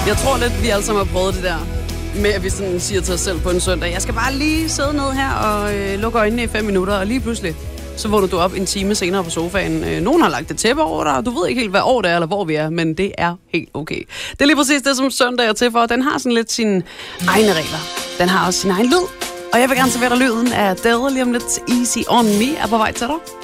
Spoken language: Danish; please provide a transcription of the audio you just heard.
Jeg tror lidt, vi alle sammen har prøvet det der med, at vi sådan siger til os selv på en søndag, jeg skal bare lige sidde ned her og lukke øjnene i 5 minutter, og lige pludselig, så vågner du op en time senere på sofaen. Nogen har lagt et tæppe over dig, og du ved ikke helt, hvad år det er, eller hvor vi er, men det er helt okay. Det er lige præcis det, som søndag er til for. Den har sådan lidt sine egne regler. Den har også sin egen lyd. Og jeg vil gerne servere dig lyden af Adele lige om lidt. Easy on me er på vej til dig.